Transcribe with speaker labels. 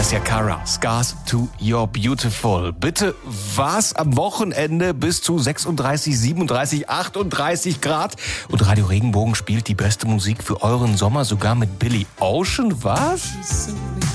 Speaker 1: Alessia Cara, Scars to You're Beautiful. Bitte, was am Wochenende bis zu 36, 37, 38 Grad? Und Radio Regenbogen spielt die beste Musik für euren Sommer, sogar mit Billy Ocean. Was?